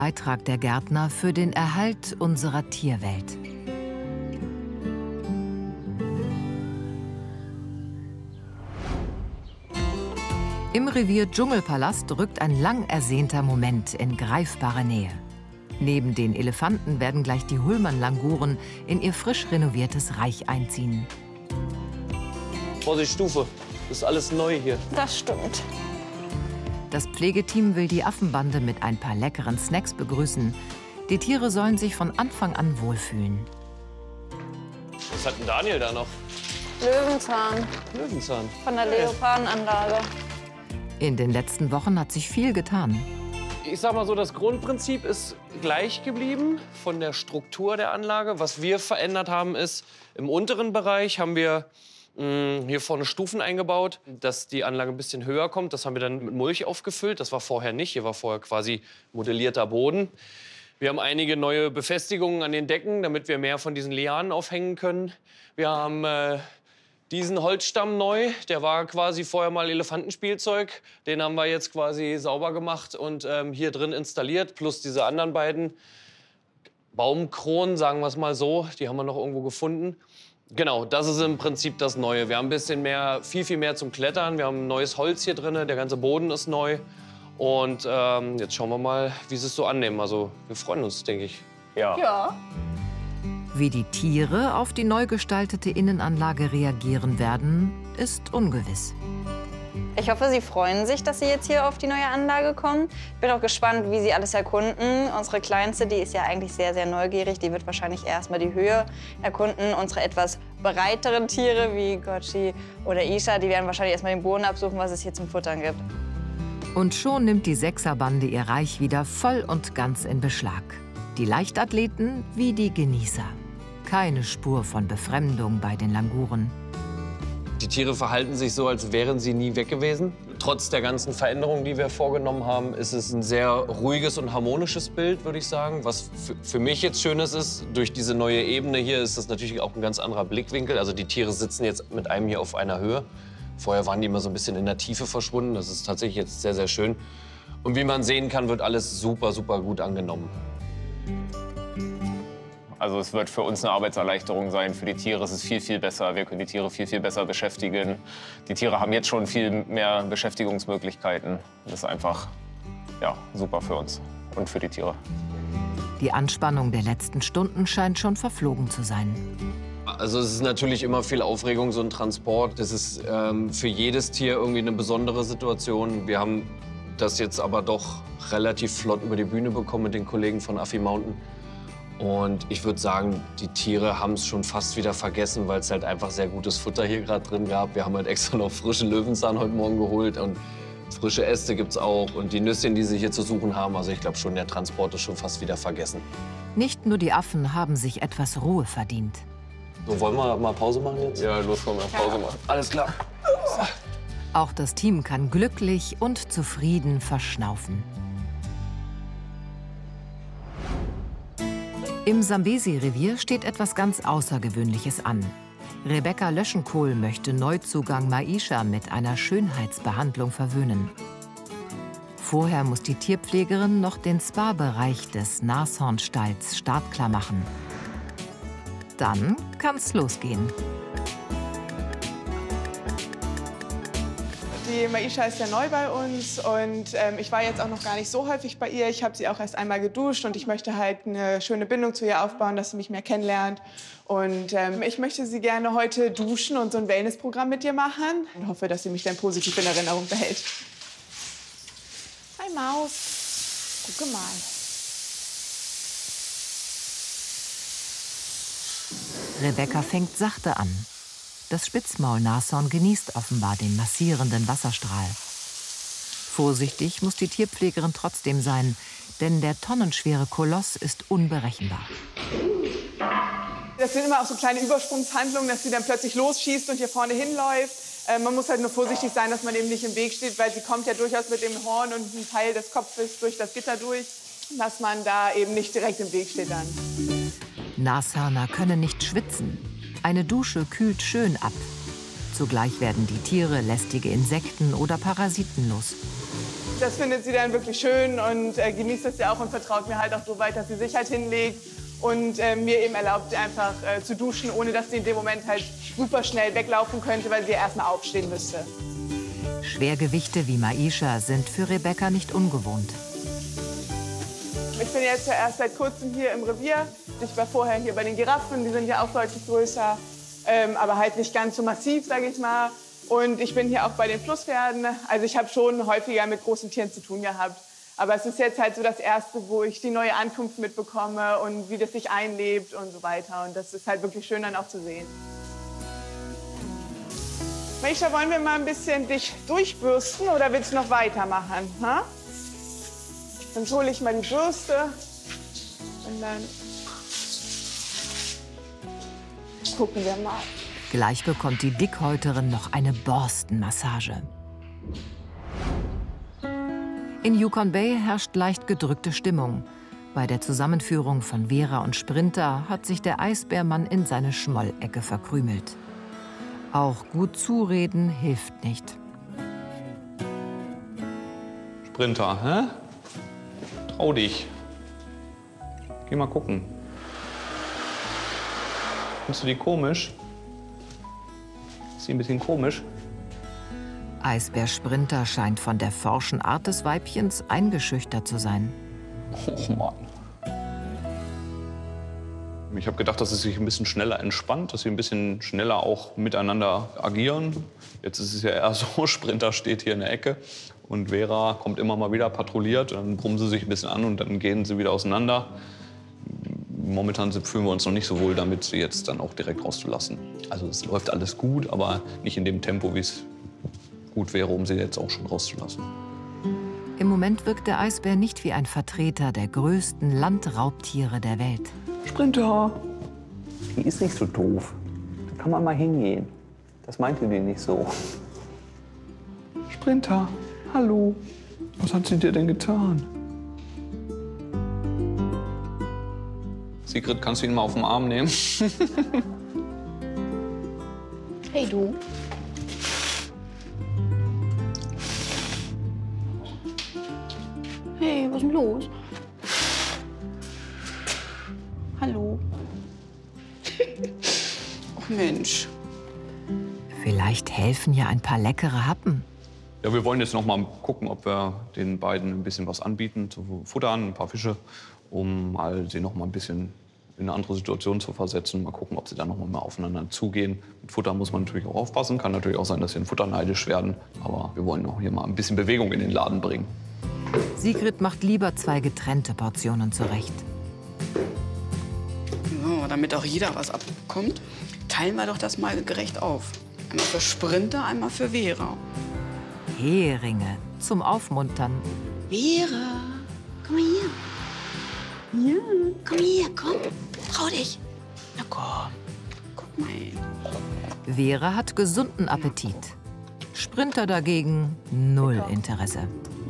Beitrag der Gärtner für den Erhalt unserer Tierwelt. Im Revier Dschungelpalast rückt ein lang ersehnter Moment in greifbare Nähe. Neben den Elefanten werden gleich die Hullmann-Languren in ihr frisch renoviertes Reich einziehen. Vorsicht, Stufe. Das ist alles neu hier. Das stimmt. Das Pflegeteam will die Affenbande mit ein paar leckeren Snacks begrüßen. Die Tiere sollen sich von Anfang an wohlfühlen. Was hat denn Daniel da noch? Löwenzahn Löwenzahn. von der Leopardenanlage. In den letzten Wochen hat sich viel getan. Ich sag mal so, das Grundprinzip ist gleich geblieben von der Struktur der Anlage. Was wir verändert haben, ist, im unteren Bereich haben wir hier vorne Stufen eingebaut, dass die Anlage ein bisschen höher kommt. Das haben wir dann mit Mulch aufgefüllt. Das war vorher nicht. Hier war vorher quasi modellierter Boden. Wir haben einige neue Befestigungen an den Decken, damit wir mehr von diesen Lianen aufhängen können. Wir haben diesen Holzstamm neu. Der war quasi vorher mal Elefantenspielzeug. Den haben wir jetzt quasi sauber gemacht und hier drin installiert. Plus diese anderen beiden Baumkronen, sagen wir es mal so. Die haben wir noch irgendwo gefunden. Genau, das ist im Prinzip das Neue. Wir haben ein bisschen mehr, viel mehr zum Klettern. Wir haben neues Holz hier drin, der ganze Boden ist neu. Und jetzt schauen wir mal, wie sie es so annehmen. Also wir freuen uns, denke ich. Ja. Wie die Tiere auf die neu gestaltete Innenanlage reagieren werden, ist ungewiss. Ich hoffe, Sie freuen sich, dass Sie jetzt hier auf die neue Anlage kommen. Ich bin auch gespannt, wie Sie alles erkunden. Unsere Kleinste, die ist ja eigentlich sehr, sehr neugierig. Die wird wahrscheinlich erstmal die Höhe erkunden. Unsere etwas breiteren Tiere wie Gochi oder Isha, die werden wahrscheinlich erstmal den Boden absuchen, was es hier zum Futtern gibt. Und schon nimmt die Sechserbande ihr Reich wieder voll und ganz in Beschlag. Die Leichtathleten wie die Genießer. Keine Spur von Befremdung bei den Languren. Die Tiere verhalten sich so, als wären sie nie weg gewesen. Trotz der ganzen Veränderungen, die wir vorgenommen haben, ist es ein sehr ruhiges und harmonisches Bild, würde ich sagen. Was für mich jetzt Schönes ist, durch diese neue Ebene hier ist das natürlich auch ein ganz anderer Blickwinkel. Also die Tiere sitzen jetzt mit einem hier auf einer Höhe. Vorher waren die immer so ein bisschen in der Tiefe verschwunden. Das ist tatsächlich jetzt sehr, sehr schön. Und wie man sehen kann, wird alles super, super gut angenommen. Also es wird für uns eine Arbeitserleichterung sein. Für die Tiere ist es viel, viel besser. Wir können die Tiere viel, viel besser beschäftigen. Die Tiere haben jetzt schon viel mehr Beschäftigungsmöglichkeiten. Das ist einfach ja, super für uns und für die Tiere. Die Anspannung der letzten Stunden scheint schon verflogen zu sein. Also es ist natürlich immer viel Aufregung, so ein Transport. Das ist für jedes Tier irgendwie eine besondere Situation. Wir haben das jetzt aber doch relativ flott über die Bühne bekommen mit den Kollegen von Affi Mountain. Und ich würde sagen, die Tiere haben es schon fast wieder vergessen, weil es halt einfach sehr gutes Futter hier gerade drin gab. Wir haben halt extra noch frische Löwenzahn heute Morgen geholt und frische Äste gibt's auch. Und die Nüsschen, die sie hier zu suchen haben, also ich glaube schon, der Transport ist schon fast wieder vergessen. Nicht nur die Affen haben sich etwas Ruhe verdient. So, wollen wir mal Pause machen jetzt? Ja, los, komm, Pause machen. Alles klar. Auch das Team kann glücklich und zufrieden verschnaufen. Im Sambesi-Revier steht etwas ganz Außergewöhnliches an. Rebecca Löschenkohl möchte Neuzugang Maisha mit einer Schönheitsbehandlung verwöhnen. Vorher muss die Tierpflegerin noch den Spa-Bereich des Nashornstalls startklar machen. Dann kann's losgehen. Die Maisha ist ja neu bei uns und ich war jetzt auch noch gar nicht so häufig bei ihr. Ich habe sie auch erst einmal geduscht und ich möchte halt eine schöne Bindung zu ihr aufbauen, dass sie mich mehr kennenlernt. Und ich möchte sie gerne heute duschen und so ein Wellnessprogramm mit ihr machen. Und hoffe, dass sie mich dann positiv in Erinnerung behält. Hi Maus, gucke mal. Rebecca fängt sachte an. Das Spitzmaulnashorn genießt offenbar den massierenden Wasserstrahl. Vorsichtig muss die Tierpflegerin trotzdem sein, denn der tonnenschwere Koloss ist unberechenbar. Das sind immer auch so kleine Übersprungshandlungen, dass sie dann plötzlich losschießt und hier vorne hinläuft. Man muss halt nur vorsichtig sein, dass man eben nicht im Weg steht, weil sie kommt ja durchaus mit dem Horn und ein Teil des Kopfes durch das Gitter durch, dass man da eben nicht direkt im Weg steht dann. Nashörner können nicht schwitzen. Eine Dusche kühlt schön ab. Zugleich werden die Tiere lästige Insekten oder Parasiten los. das findet sie dann wirklich schön und genießt das ja auch und vertraut mir halt auch so weit, dass sie sich halt hinlegt und mir eben erlaubt, einfach zu duschen, ohne dass sie in dem Moment halt super schnell weglaufen könnte, weil sie erst mal aufstehen müsste. Schwergewichte wie Maisha sind für Rebecca nicht ungewohnt. Ich bin jetzt ja erst seit kurzem hier im Revier. Ich war vorher hier bei den Giraffen, die sind ja auch deutlich größer, aber halt nicht ganz so massiv, sage ich mal. Und ich bin hier auch bei den Flusspferden. Also ich habe schon häufiger mit großen Tieren zu tun gehabt. Aber es ist jetzt halt so das Erste, wo ich die neue Ankunft mitbekomme und wie das sich einlebt und so weiter. Und das ist halt wirklich schön dann auch zu sehen. Maisha, wollen wir mal ein bisschen dich durchbürsten oder willst du noch weitermachen? Ha? Dann hole ich mal die Bürste und dann gucken wir mal. Gleich bekommt die Dickhäuterin noch eine Borstenmassage. In Yukon Bay herrscht leicht gedrückte Stimmung. Bei der Zusammenführung von Vera und Sprinter hat sich der Eisbärmann in seine Schmollecke verkrümelt. Auch gut zureden hilft nicht. Sprinter, hä? Trau dich. Geh mal gucken. Findest du die komisch? Ist die ein bisschen komisch? Eisbär Sprinter scheint von der forschen Art des Weibchens eingeschüchtert zu sein. Oh Mann. Ich habe gedacht, dass es sich ein bisschen schneller entspannt, dass sie ein bisschen schneller auch miteinander agieren. Jetzt ist es ja eher so, Sprinter steht hier in der Ecke und Vera kommt immer mal wieder patrouilliert. Dann brummen sie sich ein bisschen an und dann gehen sie wieder auseinander. Momentan fühlen wir uns noch nicht so wohl damit, sie jetzt dann auch direkt rauszulassen. Also es läuft alles gut, aber nicht in dem Tempo, wie es gut wäre, um sie jetzt auch schon rauszulassen. Im Moment wirkt der Eisbär nicht wie ein Vertreter der größten Landraubtiere der Welt. Sprinter, die ist nicht so doof. Da kann man mal hingehen. Das meinte die nicht so. Sprinter, hallo. Was hat sie dir denn getan? Sigrid, kannst du ihn mal auf den Arm nehmen? Hey, du. Hey, was ist denn los? Hallo. Oh Mensch. Vielleicht helfen ja ein paar leckere Happen. Ja, wir wollen jetzt noch mal gucken, ob wir den beiden ein bisschen was anbieten, zu futtern, ein paar Fische, um mal sie noch mal ein bisschen in eine andere Situation zu versetzen. Mal gucken, ob sie dann noch mal aufeinander zugehen. Mit Futter muss man natürlich auch aufpassen. Kann natürlich auch sein, dass sie in Futter neidisch werden. Aber wir wollen auch hier mal ein bisschen Bewegung in den Laden bringen. Sigrid macht lieber 2 getrennte Portionen zurecht. So, damit auch jeder was abbekommt, teilen wir doch das mal gerecht auf. Einmal für Sprinter, einmal für Vera. Heringe zum Aufmuntern. Vera, komm mal hier. Ja, komm her, komm. Trau dich. Na komm, guck mal hin. Vera hat gesunden Appetit. Sprinter dagegen 0 Interesse.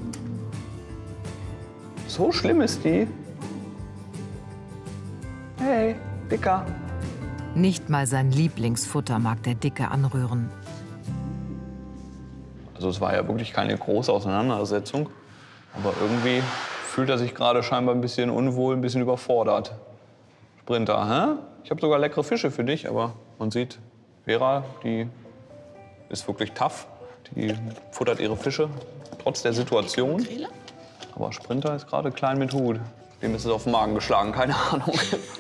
So schlimm ist die? Hey, Dicker. Nicht mal sein Lieblingsfutter mag der Dicke anrühren. Also es war ja wirklich keine große Auseinandersetzung. Aber irgendwie fühlt er sich gerade scheinbar ein bisschen unwohl, ein bisschen überfordert. Sprinter, hä? Ich habe sogar leckere Fische für dich, aber man sieht, Vera, die ist wirklich tough. Die futtert ihre Fische, trotz der Situation. Aber Sprinter ist gerade klein mit Hut. Dem ist es auf den Magen geschlagen, keine Ahnung.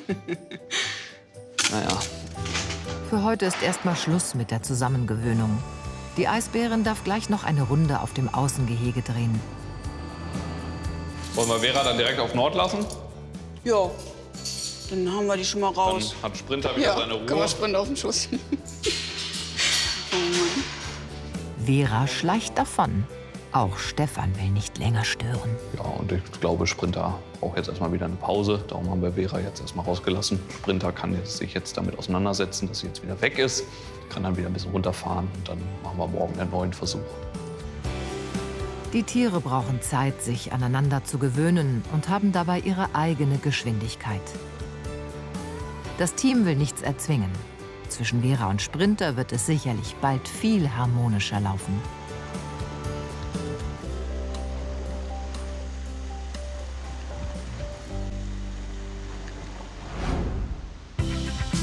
Naja. Für heute ist erstmal Schluss mit der Zusammengewöhnung. Die Eisbärin darf gleich noch eine Runde auf dem Außengehege drehen. Wollen wir Vera dann direkt auf Nord lassen? Ja, dann haben wir die schon mal raus. Dann hat Sprinter wieder seine Ruhe. Können wir Sprinter auf den Schuss. Oh Mann. Vera schleicht davon. Auch Stefan will nicht länger stören. Ja, und ich glaube, Sprinter braucht jetzt erstmal wieder eine Pause. Darum haben wir Vera jetzt erstmal rausgelassen. Sprinter kann sich jetzt damit auseinandersetzen, dass sie jetzt wieder weg ist. Kann dann wieder ein bisschen runterfahren und dann machen wir morgen einen neuen Versuch. Die Tiere brauchen Zeit, sich aneinander zu gewöhnen und haben dabei ihre eigene Geschwindigkeit. Das Team will nichts erzwingen. Zwischen Vera und Sprinter wird es sicherlich bald viel harmonischer laufen.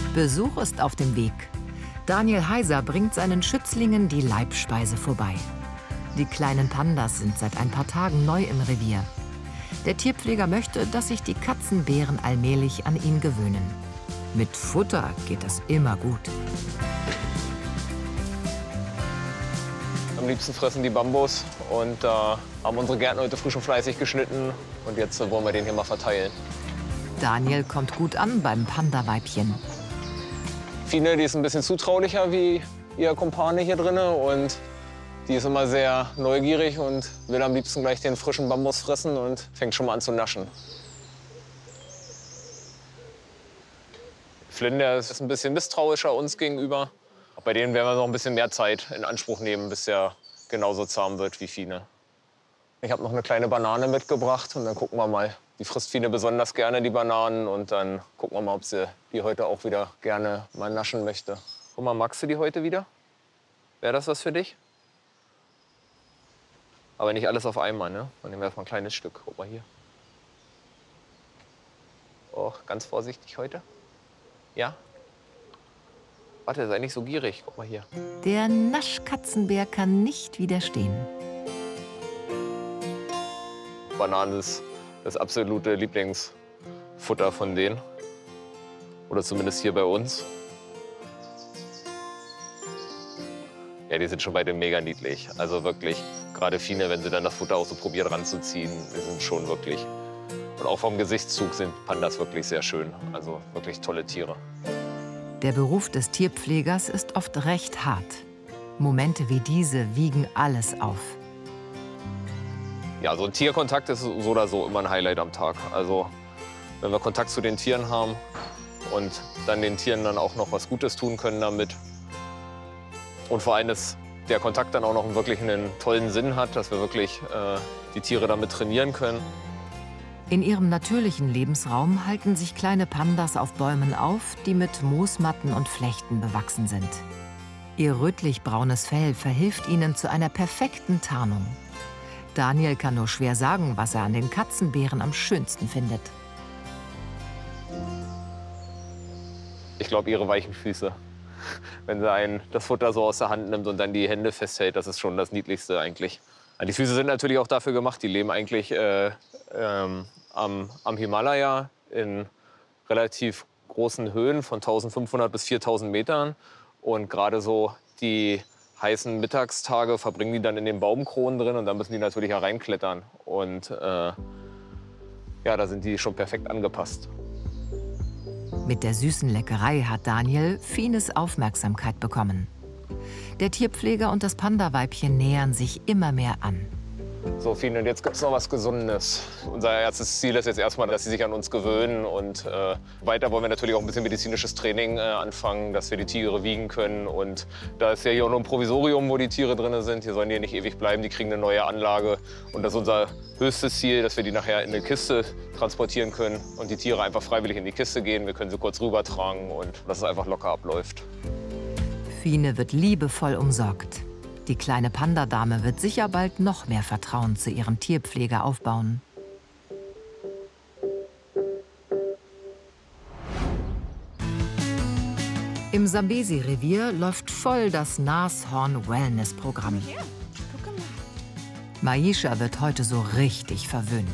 Besuch ist auf dem Weg. Daniel Heiser bringt seinen Schützlingen die Leibspeise vorbei. Die kleinen Pandas sind seit ein paar Tagen neu im Revier. Der Tierpfleger möchte, dass sich die Katzenbären allmählich an ihn gewöhnen. Mit Futter geht das immer gut. Am liebsten fressen die Bambus und da haben unsere Gärtner heute frisch und fleißig geschnitten und jetzt wollen wir den hier mal verteilen. Daniel kommt gut an beim Panda-Weibchen. Fine, die ist ein bisschen zutraulicher wie ihr Kumpane hier drin und die ist immer sehr neugierig und will am liebsten gleich den frischen Bambus fressen und fängt schon mal an zu naschen. Flynn, der ist ein bisschen misstrauischer uns gegenüber. Bei denen werden wir noch ein bisschen mehr Zeit in Anspruch nehmen, bis er genauso zahm wird wie Fine. Ich habe noch eine kleine Banane mitgebracht und dann gucken wir mal. Die frisst Fine besonders gerne, die Bananen. Und dann gucken wir mal, ob sie die heute auch wieder gerne mal naschen möchte. Guck mal, magst du die heute wieder? Wäre das was für dich? Aber nicht alles auf einmal, ne? Dann nehmen wir erst mal ein kleines Stück. Guck mal hier. Oh, ganz vorsichtig heute. Ja? Warte, sei nicht so gierig. Guck mal hier. Der Naschkatzenbär kann nicht widerstehen. Bananen ist das absolute Lieblingsfutter von denen. Oder zumindest hier bei uns. Ja, die sind schon beide mega niedlich. Also wirklich, gerade Fine, wenn sie dann das Futter auch so probiert ranzuziehen, die sind schon wirklich. Und auch vom Gesichtszug sind Pandas wirklich sehr schön. Also wirklich tolle Tiere. Der Beruf des Tierpflegers ist oft recht hart. Momente wie diese wiegen alles auf. Ja, so ein Tierkontakt ist so oder so immer ein Highlight am Tag. Also wenn wir Kontakt zu den Tieren haben und dann den Tieren dann auch noch was Gutes tun können damit. Und vor allem, dass der Kontakt dann auch noch wirklich einen tollen Sinn hat, dass wir wirklich die Tiere damit trainieren können. In ihrem natürlichen Lebensraum halten sich kleine Pandas auf Bäumen auf, die mit Moosmatten und Flechten bewachsen sind. Ihr rötlich-braunes Fell verhilft ihnen zu einer perfekten Tarnung. Daniel kann nur schwer sagen, was er an den Katzenbären am schönsten findet. Ich glaube, ihre weichen Füße. Wenn sie das Futter so aus der Hand nimmt und dann die Hände festhält, das ist schon das Niedlichste eigentlich. Die Füße sind natürlich auch dafür gemacht, die leben eigentlich am Himalaya in relativ großen Höhen von 1500 bis 4000 Metern. Und gerade so die heißen Mittagstage verbringen die dann in den Baumkronen drin und dann müssen die natürlich hereinklettern. Und ja, da sind die schon perfekt angepasst. Mit der süßen Leckerei hat Daniel Fines Aufmerksamkeit bekommen. Der Tierpfleger und das Panda-Weibchen nähern sich immer mehr an. So, Fine, und jetzt gibt es noch was Gesundes. Unser erstes Ziel ist jetzt erstmal, dass sie sich an uns gewöhnen. Und weiter wollen wir natürlich auch ein bisschen medizinisches Training anfangen, dass wir die Tiere wiegen können. Und da ist ja hier auch nur ein Provisorium, wo die Tiere drin sind. Hier sollen die nicht ewig bleiben, die kriegen eine neue Anlage. Und das ist unser höchstes Ziel, dass wir die nachher in eine Kiste transportieren können und die Tiere einfach freiwillig in die Kiste gehen. Wir können sie kurz rübertragen und dass es einfach locker abläuft. Fine wird liebevoll umsorgt. Die kleine Pandadame wird sicher bald noch mehr Vertrauen zu ihrem Tierpfleger aufbauen. Im Sambesi-Revier läuft voll das Nashorn-Wellness-Programm. Maisha wird heute so richtig verwöhnt.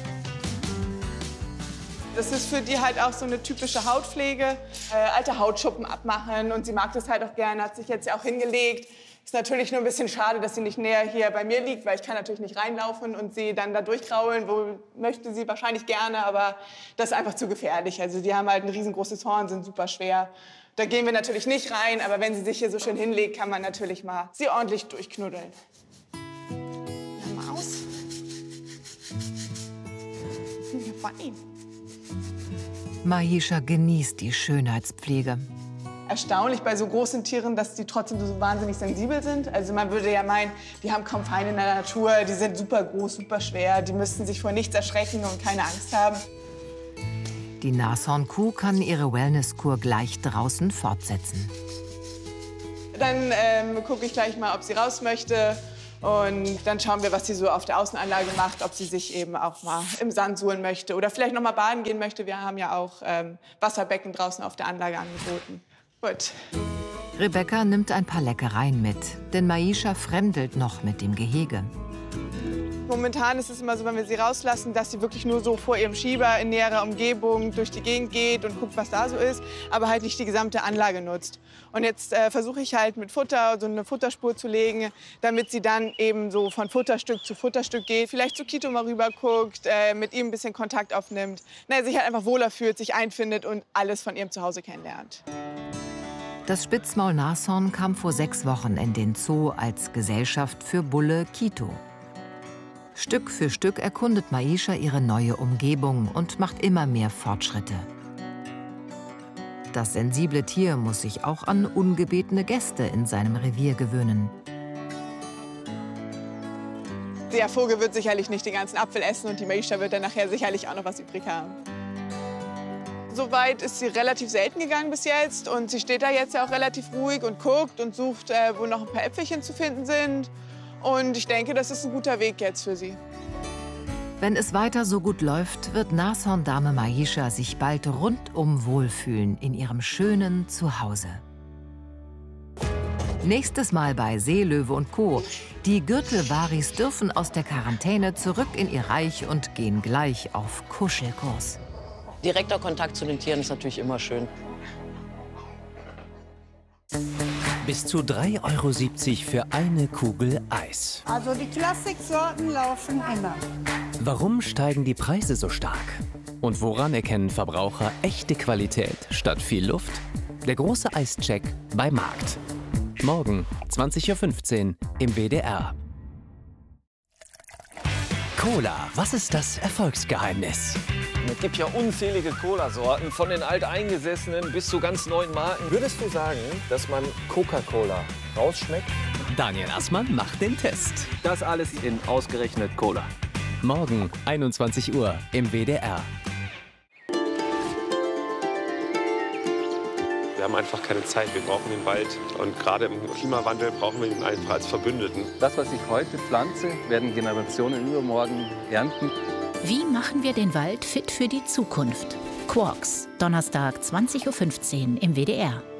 Das ist für die halt auch so eine typische Hautpflege. Alte Hautschuppen abmachen und sie mag das halt auch gerne, hat sich jetzt ja auch hingelegt. Ist natürlich nur ein bisschen schade, dass sie nicht näher hier bei mir liegt, weil ich kann natürlich nicht reinlaufen und sie dann da durchkraulen. Wo möchte sie wahrscheinlich gerne, aber das ist einfach zu gefährlich. Also die haben halt ein riesengroßes Horn, sind super schwer. Da gehen wir natürlich nicht rein, aber wenn sie sich hier so schön hinlegt, kann man natürlich mal sie ordentlich durchknuddeln. Na, Maus. Ja, fein. Maisha genießt die Schönheitspflege. Erstaunlich bei so großen Tieren, dass die trotzdem so wahnsinnig sensibel sind. Also man würde ja meinen, die haben kaum Feinde in der Natur, die sind super groß, super schwer, die müssten sich vor nichts erschrecken und keine Angst haben. Die Nashornkuh kann ihre Wellnesskur gleich draußen fortsetzen. Dann gucke ich gleich mal, ob sie raus möchte. Und dann schauen wir, was sie so auf der Außenanlage macht, ob sie sich eben auch mal im Sand suhlen möchte oder vielleicht noch mal baden gehen möchte. Wir haben ja auch Wasserbecken draußen auf der Anlage angeboten. Gut. Rebecca nimmt ein paar Leckereien mit, denn Maisha fremdelt noch mit dem Gehege. Momentan ist es immer so, wenn wir sie rauslassen, dass sie wirklich nur so vor ihrem Schieber in näherer Umgebung durch die Gegend geht und guckt, was da so ist, aber halt nicht die gesamte Anlage nutzt. Und jetzt versuche ich halt mit Futter so eine Futterspur zu legen, damit sie dann eben so von Futterstück zu Futterstück geht, vielleicht zu Kito mal rüber guckt, mit ihm ein bisschen Kontakt aufnimmt, sich halt einfach wohler fühlt, sich einfindet und alles von ihrem Zuhause kennenlernt. Das Spitzmaul-Nashorn kam vor 6 Wochen in den Zoo als Gesellschaft für Bulle Kito. Stück für Stück erkundet Maisha ihre neue Umgebung und macht immer mehr Fortschritte. Das sensible Tier muss sich auch an ungebetene Gäste in seinem Revier gewöhnen. Der Vogel wird sicherlich nicht den ganzen Apfel essen und die Maisha wird dann nachher sicherlich auch noch was übrig haben. Soweit ist sie relativ selten gegangen bis jetzt und sie steht da jetzt ja auch relativ ruhig und guckt und sucht, wo noch ein paar Äpfelchen zu finden sind. Und ich denke, das ist ein guter Weg jetzt für sie. Wenn es weiter so gut läuft, wird Nashorndame Maisha sich bald rundum wohlfühlen in ihrem schönen Zuhause. Nächstes Mal bei Seelöwe und Co. Die Gürtelwaris dürfen aus der Quarantäne zurück in ihr Reich und gehen gleich auf Kuschelkurs. Direkter Kontakt zu den Tieren ist natürlich immer schön. Bis zu 3,70 € für eine Kugel Eis. Also die Klassiksorten laufen immer. Warum steigen die Preise so stark? Und woran erkennen Verbraucher echte Qualität statt viel Luft? Der große Eischeck bei Markt. Morgen 20:15 Uhr im WDR. Cola, was ist das Erfolgsgeheimnis? Es gibt ja unzählige Cola-Sorten, von den alteingesessenen bis zu ganz neuen Marken. Würdest du sagen, dass man Coca-Cola rausschmeckt? Daniel Assmann macht den Test. Das alles in ausgerechnet Cola. Morgen 21 Uhr im WDR. Wir haben einfach keine Zeit, wir brauchen den Wald. Und gerade im Klimawandel brauchen wir ihn einfach als Verbündeten. Das, was ich heute pflanze, werden Generationen übermorgen ernten. Wie machen wir den Wald fit für die Zukunft? Quarks, Donnerstag 20:15 Uhr im WDR.